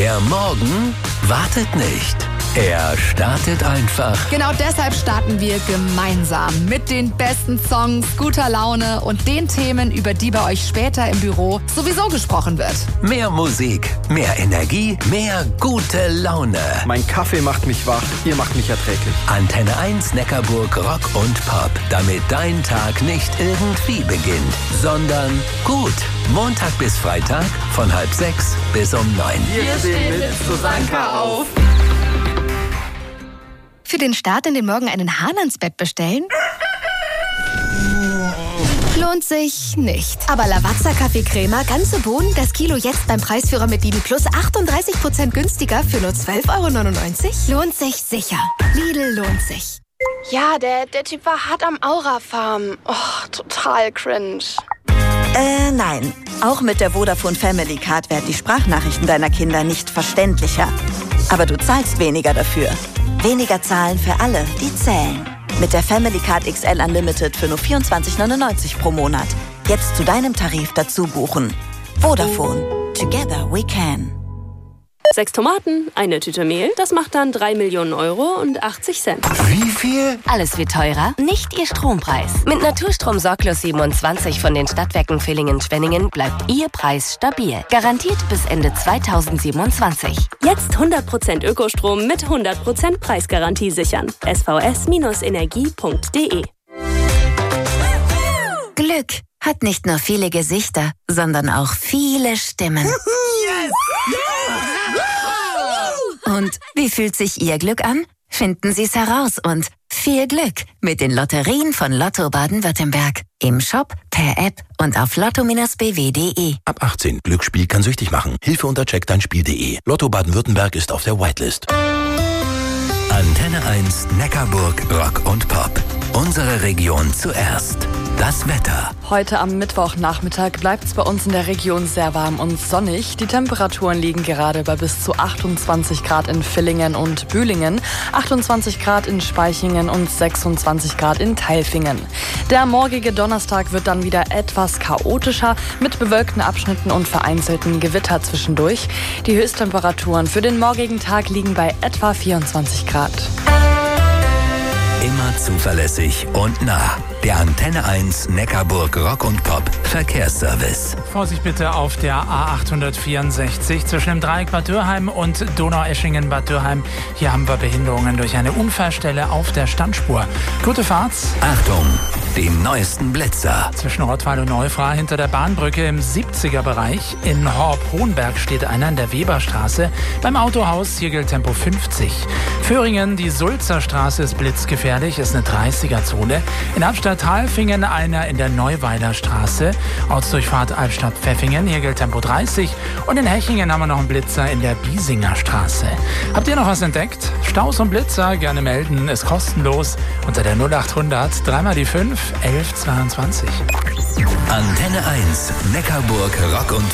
Der Morgen wartet nicht. Er startet einfach. Genau deshalb starten wir gemeinsam mit den besten Songs, guter Laune und den Themen, über die bei euch später im Büro sowieso gesprochen wird. Mehr Musik, mehr Energie, mehr gute Laune. Mein Kaffee macht mich wach, ihr macht mich erträglich. Antenne 1 Neckarburg Rock und Pop, damit dein Tag nicht irgendwie beginnt, sondern gut. Montag bis Freitag von 5:30 bis um 9. Wir stehen mit Susanka auf. Für den Start in den Morgen einen Hahn ans Bett bestellen? Lohnt sich nicht. Aber Lavazza Kaffeecrema, ganze Bohnen, das Kilo jetzt beim Preisführer mit Lidl Plus 38% günstiger für nur 12,99 €? Lohnt sich sicher. Lidl lohnt sich. Ja, der Typ war hart am Aura-Farm. Oh, total cringe. Nein. Auch mit der Vodafone Family Card werden die Sprachnachrichten deiner Kinder nicht verständlicher. Aber du zahlst weniger dafür. Weniger zahlen für alle, die zählen. Mit der Family Card XL Unlimited für nur 24,99 € pro Monat. Jetzt zu deinem Tarif dazu buchen. Vodafone. Together we can. 6 Tomaten, eine Tüte Mehl, das macht dann 3 Millionen Euro und 80 Cent. Wie viel? Alles wird teurer, nicht Ihr Strompreis. Mit Naturstrom Sorglos 27 von den Stadtwerken Villingen-Schwenningen bleibt Ihr Preis stabil. Garantiert bis Ende 2027. Jetzt 100% Ökostrom mit 100% Preisgarantie sichern. svs-energie.de. Glück hat nicht nur viele Gesichter, sondern auch viele Stimmen. Und wie fühlt sich Ihr Glück an? Finden Sie es heraus und viel Glück mit den Lotterien von Lotto Baden-Württemberg. Im Shop, per App und auf lotto-bw.de. Ab 18. Glücksspiel kann süchtig machen. Hilfe unter checkdeinspiel.de. Lotto Baden-Württemberg ist auf der Whitelist. Antenne 1 Neckarburg Rock und Pop. Unsere Region zuerst. Das Wetter. Heute am Mittwochnachmittag bleibt es bei uns in der Region sehr warm und sonnig. Die Temperaturen liegen gerade bei bis zu 28 Grad in Villingen und Bühlingen, 28 Grad in Spaichingen und 26 Grad in Tailfingen. Der morgige Donnerstag wird dann wieder etwas chaotischer mit bewölkten Abschnitten und vereinzelten Gewitter zwischendurch. Die Höchsttemperaturen für den morgigen Tag liegen bei etwa 24 Grad. Immer zuverlässig und nah. Der Antenne 1 Neckarburg Rock und Pop Verkehrsservice. Vorsicht bitte auf der A864 zwischen dem Dreieck Bad Dürheim und Donaueschingen-Bad Dürheim. Hier haben wir Behinderungen durch eine Unfallstelle auf der Standspur. Gute Fahrt. Achtung, die neuesten Blitzer. Zwischen Rottweil und Neufra hinter der Bahnbrücke im 70er-Bereich. In Horb-Hohenberg steht einer in der Weberstraße. Beim Autohaus hier gilt Tempo 50. Föhringen, die Sulzer Straße ist blitzgefährlich, ist eine 30er-Zone. In Albstadt-Halfingen einer in der Neuweiler Straße. Ortsdurchfahrt Albstadt-Pfeffingen, hier gilt Tempo 30. Und in Hechingen haben wir noch einen Blitzer in der Biesinger Straße. Habt ihr noch was entdeckt? Staus und Blitzer gerne melden, ist kostenlos unter der 0800 3 die 5 11 22. Antenne 1 Neckarburg Rock und